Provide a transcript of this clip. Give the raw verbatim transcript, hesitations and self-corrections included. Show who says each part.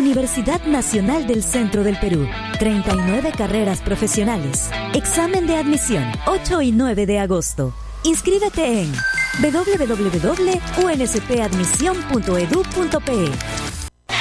Speaker 1: Universidad Nacional del Centro del Perú. treinta y nueve carreras profesionales. Examen de admisión, ocho y nueve de agosto. Inscríbete en doble u doble u doble u punto u n s p admisión punto e d u punto p e.